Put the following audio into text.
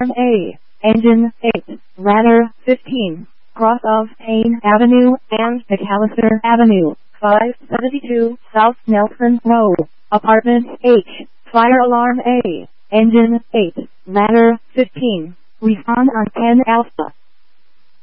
alarm A. Engine 8, ladder 15, cross of Payne Avenue and McAllister Avenue, 572 South Nelson Road, apartment H. Fire alarm A. Engine 8, ladder 15, respond on 10 Alpha.